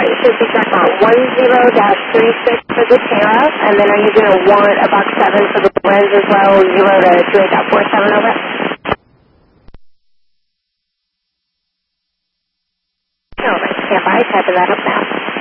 right, so you got 10-36 for the Terra, and then are you going to want a box 7 for the lens as well, 0 to 28.47 over? Over, stand by, typing that up now.